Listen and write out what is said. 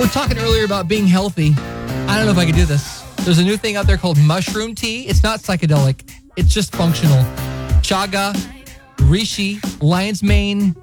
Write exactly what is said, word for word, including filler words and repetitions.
We're talking earlier about being healthy. I don't know if I could do this. There's a new thing out there called mushroom tea. It's not psychedelic. It's just functional. Chaga, reishi, lion's mane,